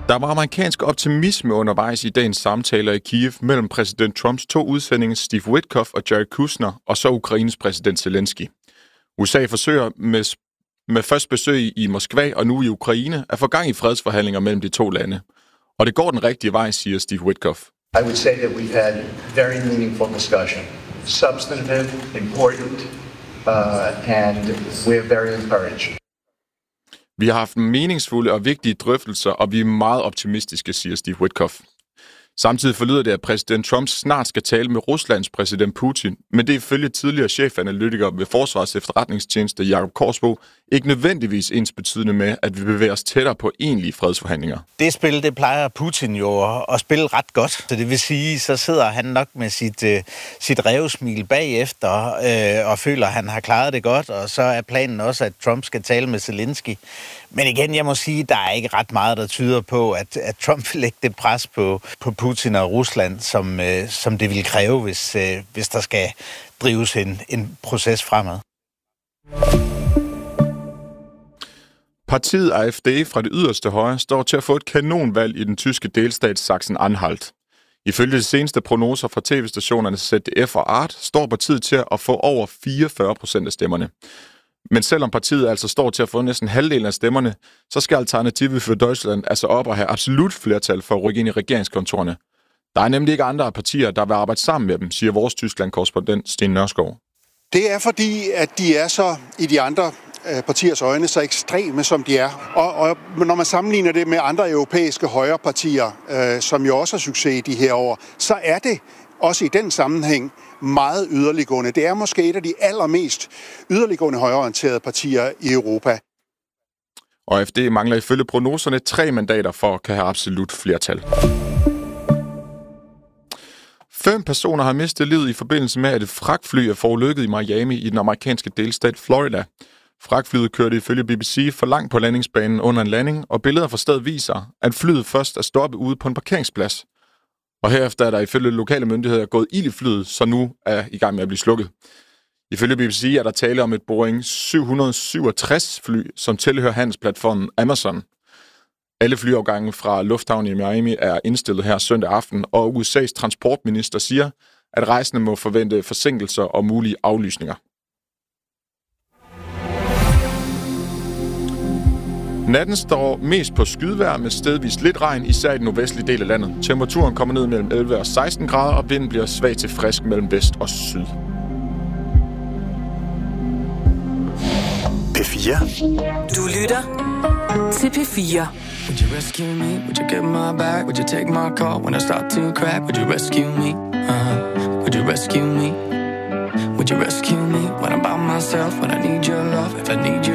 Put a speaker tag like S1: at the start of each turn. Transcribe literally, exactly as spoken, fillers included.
S1: Der var amerikansk optimisme undervejs i dagens samtaler i Kiev mellem præsident Trumps to udsendinge Steve Witkoff og Jared Kushner og så Ukraines præsident Zelensky. U S A forsøger med, med først besøg i Moskva og nu i Ukraine at få gang i fredsforhandlinger mellem de to lande. Og det går den rigtige vej, siger Steve Witkoff.
S2: I would say that we've had very meaningful discussion, substantive, important, uh, and we're very encouraged.
S1: Vi har haft meningsfulde og vigtige drøftelser, og vi er meget optimistiske, siger Steve Witkoff. Samtidig forlyder det, at præsident Trump snart skal tale med Ruslands præsident Putin, men det er ifølge tidligere chefanalytiker ved Forsvarets Efterretningstjeneste Jakob Korsbo ikke nødvendigvis ensbetydende med, at vi bevæger os tættere på egentlige fredsforhandlinger.
S3: Det spil, det plejer Putin jo at spille ret godt, så det vil sige, så sidder han nok med sit, uh, sit rævesmil bagefter øh, og føler, at han har klaret det godt, og så er planen også, at Trump skal tale med Zelensky. Men igen, jeg må sige, der er ikke ret meget, der tyder på, at, at Trump vil lægge det pres på, på Putin og Rusland, som, øh, som det vil kræve, hvis, øh, hvis der skal drives en, en proces fremad.
S1: Partiet A F D fra det yderste højre står til at få et kanonvalg i den tyske delstat Sachsen-Anhalt. Ifølge de seneste prognoser fra tv-stationerne Z D F og Art står partiet til at få over fireogfyrre procent af stemmerne. Men selvom partiet altså står til at få næsten halvdelen af stemmerne, så skal Alternative für Deutschland altså op og have absolut flertal for at rykke ind i regeringskontorerne. Der er nemlig ikke andre partier, der vil arbejde sammen med dem, siger vores Tyskland-korrespondent Sten Nørskov.
S4: Det er fordi, at de er så i de andre partiers øjne så ekstreme, som de er. Og, og når man sammenligner det med andre europæiske højre partier, øh, som jo også har succes i de her år, så er det også i den sammenhæng meget yderliggående. Det er måske et af de allermest yderliggående højreorienterede partier i Europa.
S1: Og A F D mangler ifølge prognoserne tre mandater for at kan have absolut flertal. Fem personer har mistet livet i forbindelse med, at et fragtfly er forulykket i Miami i den amerikanske delstat Florida. Fragtflyet kørte ifølge B B C for langt på landingsbanen under en landing, og billeder fra stedet viser, at flyet først er stoppet ude på en parkeringsplads. Og herefter er der ifølge lokale myndigheder gået ild i flyet, så nu er i gang med at blive slukket. Ifølge B B C er der tale om et Boeing syv syvogtres fly, som tilhører handelsplatformen Amazon. Alle flyafgange fra lufthavnen i Miami er indstillet her søndag aften, og U S A's transportminister siger, at rejsende må forvente forsinkelser og mulige aflysninger. Natten står mest på skydvejr med stedvis lidt regn, især i den nordvestlige del af landet. Temperaturen kommer ned mellem elleve og seksten grader, og vinden bliver svag til frisk mellem vest og syd.
S5: P fire.
S6: Du lytter til P fire.
S7: Would you rescue me? Would you get my back? Would you take my call when I start to crack? Would you rescue me? Uh-huh. Would you rescue me? Would you rescue me when I'm by myself? When I need your love, if I need you